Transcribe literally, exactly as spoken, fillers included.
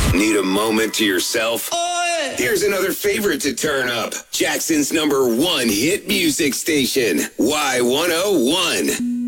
Need a moment to yourself? Here's another favorite to turn up. Jackson's number one hit music station, Y one oh one.